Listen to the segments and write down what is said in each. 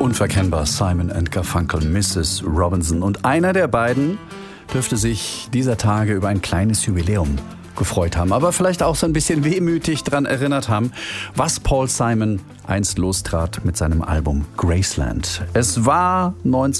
Unverkennbar Simon & Garfunkel, Mrs. Robinson. Und einer der beiden dürfte sich dieser Tage über ein kleines Jubiläum gefreut haben, aber vielleicht auch so ein bisschen wehmütig daran erinnert haben, was Paul Simon einst lostrat mit seinem Album Graceland. Es war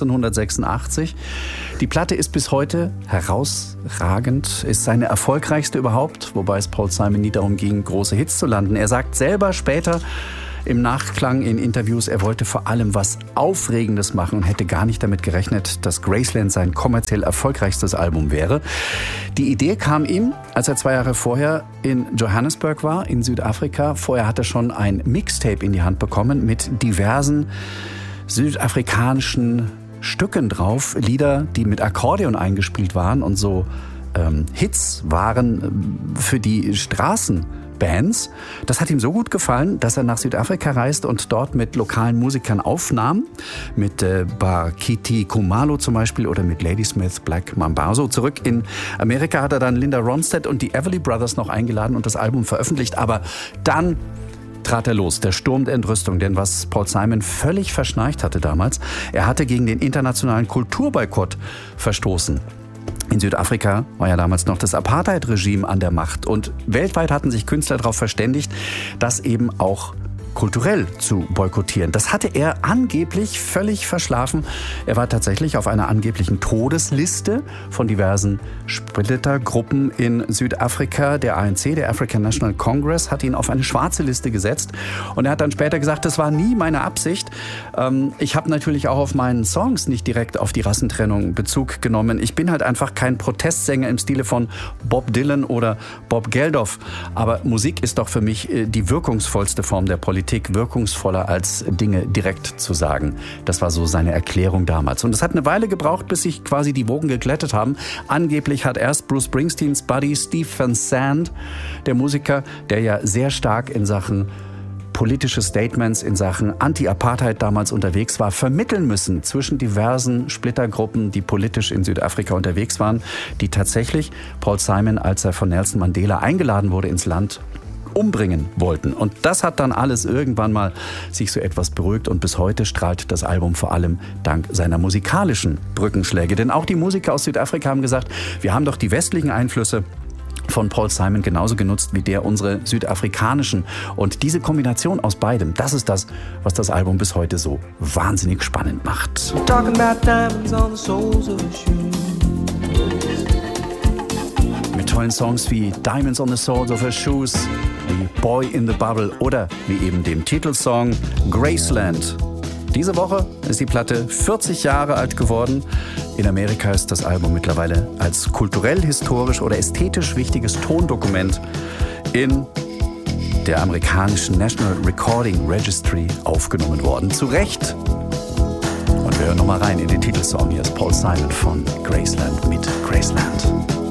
1986. Die Platte ist bis heute herausragend, ist seine erfolgreichste überhaupt, wobei es Paul Simon nie darum ging, große Hits zu landen. Er sagt selber später im Nachklang in Interviews, er wollte vor allem was Aufregendes machen und hätte gar nicht damit gerechnet, dass Graceland sein kommerziell erfolgreichstes Album wäre. Die Idee kam ihm, als er 2 Jahre vorher in Johannesburg war, in Südafrika. Vorher hat er schon ein Mixtape in die Hand bekommen mit diversen südafrikanischen Stücken drauf. Lieder, die mit Akkordeon eingespielt waren und so Hits waren für die Straßenbands. Das hat ihm so gut gefallen, dass er nach Südafrika reist und dort mit lokalen Musikern aufnahm. Mit Bakiti Kumalo zum Beispiel oder mit Ladysmith Black Mambazo. Zurück in Amerika hat er dann Linda Ronstadt und die Everly Brothers noch eingeladen und das Album veröffentlicht. Aber dann trat er los, der Sturm der Entrüstung. Denn was Paul Simon völlig verschnarcht hatte damals, er hatte gegen den internationalen Kulturboykott verstoßen. In Südafrika war ja damals noch das Apartheid-Regime an der Macht und weltweit hatten sich Künstler darauf verständigt, das eben auch kulturell zu boykottieren. Das hatte er angeblich völlig verschlafen. Er war tatsächlich auf einer angeblichen Todesliste von diversen Splittergruppen in Südafrika. Der ANC, der African National Congress, hat ihn auf eine schwarze Liste gesetzt. Und er hat dann später gesagt, das war nie meine Absicht. Ich habe natürlich auch auf meinen Songs nicht direkt auf die Rassentrennung Bezug genommen. Ich bin halt einfach kein Protestsänger im Stile von Bob Dylan oder Bob Geldof. Aber Musik ist doch für mich die wirkungsvollste Form der Politik, wirkungsvoller als Dinge direkt zu sagen. Das war so seine Erklärung damals. Und es hat eine Weile gebraucht, bis sich quasi die Wogen geglättet haben. Angeblich hat erst Bruce Springsteens Buddy Steve Van Zandt, der Musiker, der ja sehr stark in Sachen politische Statements, in Sachen Anti-Apartheid damals unterwegs war, vermitteln müssen zwischen diversen Splittergruppen, die politisch in Südafrika unterwegs waren, die tatsächlich Paul Simon, als er von Nelson Mandela eingeladen wurde ins Land, umbringen wollten. Und das hat dann alles irgendwann mal sich so etwas beruhigt und bis heute strahlt das Album vor allem dank seiner musikalischen Brückenschläge. Denn auch die Musiker aus Südafrika haben gesagt, wir haben doch die westlichen Einflüsse von Paul Simon genauso genutzt wie der unsere südafrikanischen. Und diese Kombination aus beidem, das ist das, was das Album bis heute so wahnsinnig spannend macht. Mit tollen Songs wie Diamonds on the Soles of Her Shoes, wie Boy in the Bubble oder wie eben dem Titelsong Graceland. Diese Woche ist die Platte 40 Jahre alt geworden. In Amerika ist das Album mittlerweile als kulturell, historisch oder ästhetisch wichtiges Tondokument in der amerikanischen National Recording Registry aufgenommen worden. Zu Recht. Und wir hören nochmal rein in den Titelsong. Hier ist Paul Simon von Graceland mit Graceland.